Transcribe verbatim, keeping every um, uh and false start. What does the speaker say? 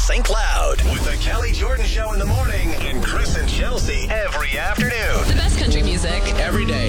Saint Cloud. With the Kelly Jordan Show in the morning and Chris and Chelsea every afternoon. The best country music. Every day.